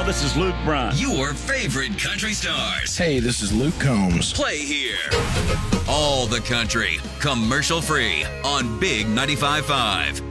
this is Luke Bryan. Your favorite country stars. Hey, this is Luke Combs. Play here. All the country, commercial free on Big 95.5.